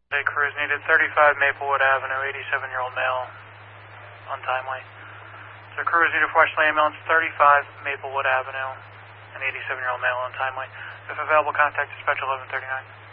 A crew is needed, 35 Maplewood Avenue, 87-year-old male, untimely. So crew is needed for Westland ambulance, 35 Maplewood Avenue, an 87-year-old male, untimely. If available, contact dispatch 1139.